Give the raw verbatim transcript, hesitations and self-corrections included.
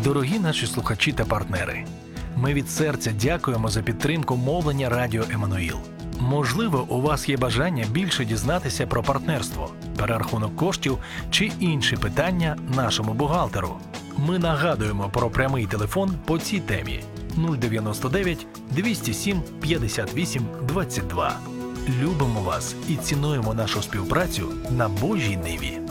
Дорогі наші слухачі та партнери, ми від серця дякуємо за підтримку мовлення Радіо Еммануїл. Можливо, у вас є бажання більше дізнатися про партнерство, перерахунок коштів чи інші питання нашому бухгалтеру. Ми нагадуємо про прямий телефон по цій темі нуль дев'яносто дев'ять двісті сім п'ятдесят вісім двадцять два. Любимо вас і цінуємо нашу співпрацю на Божій ниві.